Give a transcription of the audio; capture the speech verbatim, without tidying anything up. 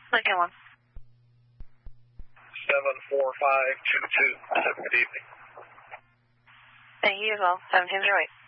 Lincoln one. seven four five two two. Have a good evening. Thank you as well. seventeen oh eight.